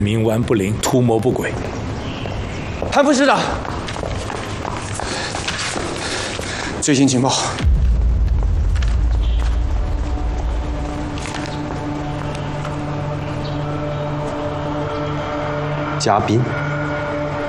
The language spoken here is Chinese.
冥顽不灵，图谋不轨。 潘副师长，最新情报。 嘉宾。